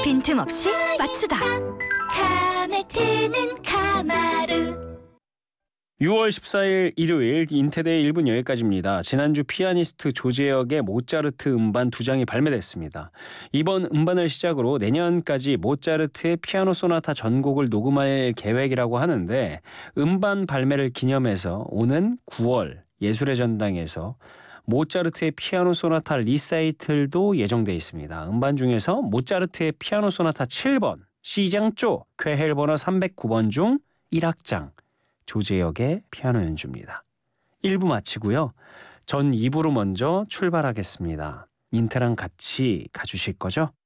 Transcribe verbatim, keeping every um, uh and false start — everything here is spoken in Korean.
빈틈없이 맞추다. 카메트는 카마루. 유월 십사일 일요일 인테데이 일 분 여기까지입니다. 지난주 피아니스트 조재혁의 모차르트 음반 두 장이 발매됐습니다. 이번 음반을 시작으로 내년까지 모차르트의 피아노 소나타 전곡을 녹음할 계획이라고 하는데 음반 발매를 기념해서 오는 구월 예술의 전당에서 모차르트의 피아노 소나타 리사이틀도 예정돼 있습니다. 음반 중에서 모차르트의 피아노 소나타 칠 번 C장조 쾌헬 번호 삼백구 번 중 일 악장 조재혁의 피아노 연주입니다. 일 부 마치고요. 전 이 부로 먼저 출발하겠습니다. 인테랑 같이 가주실 거죠?